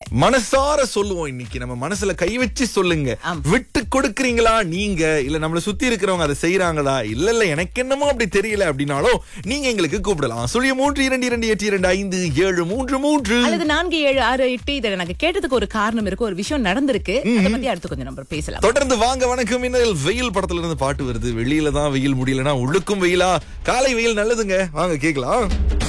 மனசார சொல்லுவோம். இன்னைக்கு நம்ம மனசுல கை வச்சு சொல்லுங்க. விட்டு கொடுக்கறீங்களா நீங்க, இல்ல நம்மள சுத்தி இருக்கிறவங்க அதை செய்யறாங்களா, இல்ல எனக்கு என்னமோ அப்படி தெரியல அப்படின்னாலும் நீங்க எங்களுக்கு கூப்பிடலாம். 0322825733 அல்லது 4768. இதை எனக்கு கேட்டதுக்கு ஒரு காரணம் இருக்கு, ஒரு விஷயம் நடந்திருக்கு. அதை பத்தி அடுத்து கொஞ்சம் நம்ம பேசலாம். தொடர்ந்து வாங்க. வணக்கம். இன்னல் வெயில் படத்துல இருந்து பாட்டு வருது. வெளியில தான் வெயில், முடியலன்னா உள்ளுக்கும் வெயிலா? காலை வெயில் நல்லதுங்க, வாங்க கேக்கலாம்.